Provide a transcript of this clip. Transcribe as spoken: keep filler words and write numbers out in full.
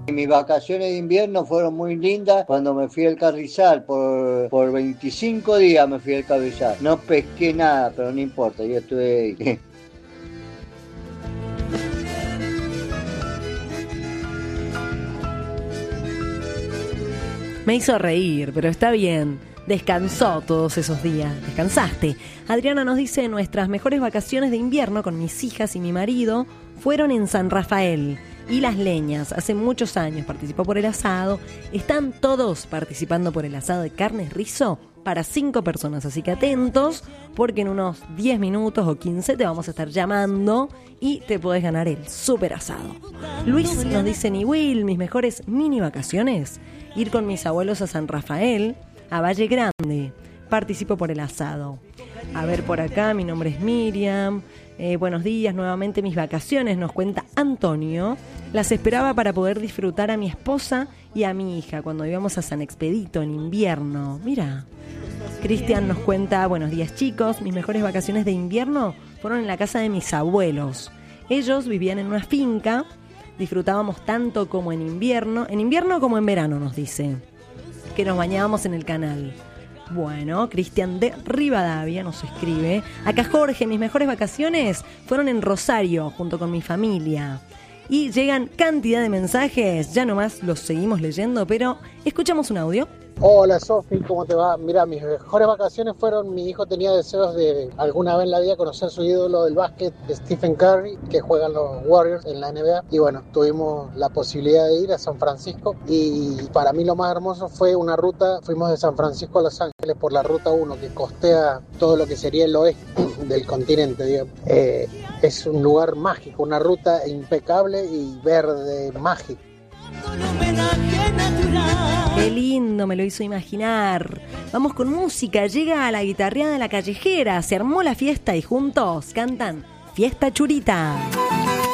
Mis vacaciones de invierno fueron muy lindas cuando me fui al Carrizal. Por, por veinticinco días me fui al Carrizal. No pesqué nada, pero no importa, yo estuve ahí. Me hizo reír, pero está bien. Descansó todos esos días. Descansaste. Adriana nos dice: nuestras mejores vacaciones de invierno con mis hijas y mi marido fueron en San Rafael. Y Las Leñas, hace muchos años participó por el asado. Están todos participando por el asado de carnes rizo para cinco personas. Así que atentos, porque en unos diez minutos o quince te vamos a estar llamando y te podés ganar el super asado. Luis nos dice: ni Will, mis mejores mini vacaciones, ir con mis abuelos a San Rafael, a Valle Grande. Participo por el asado. A ver, por acá, mi nombre es Miriam. Eh, buenos días, nuevamente mis vacaciones, nos cuenta Antonio. Las esperaba para poder disfrutar a mi esposa y a mi hija cuando íbamos a San Expedito en invierno. Mira. Cristian nos cuenta: buenos días, chicos, mis mejores vacaciones de invierno fueron en la casa de mis abuelos. Ellos vivían en una finca, disfrutábamos tanto como en invierno, en invierno como en verano, nos dice, que nos bañábamos en el canal. Bueno, Cristian de Rivadavia nos escribe: acá Jorge, mis mejores vacaciones fueron en Rosario junto con mi familia. Y llegan cantidad de mensajes, ya nomás los seguimos leyendo, pero escuchamos un audio. Hola Sofi, ¿cómo te va? Mira, mis mejores vacaciones fueron, mi hijo tenía deseos de alguna vez en la vida conocer su ídolo del básquet, Stephen Curry, que juega en los Warriors en la N B A, y bueno, tuvimos la posibilidad de ir a San Francisco, y para mí lo más hermoso fue una ruta, fuimos de San Francisco a Los Ángeles por la ruta uno, que costea todo lo que sería el oeste del continente, digamos. Eh, es un lugar mágico, una ruta impecable y verde, mágico. Qué lindo, me lo hizo imaginar. Vamos con música, llega a la guitarreada de La Callejera, se armó la fiesta y juntos cantan Fiesta Churita.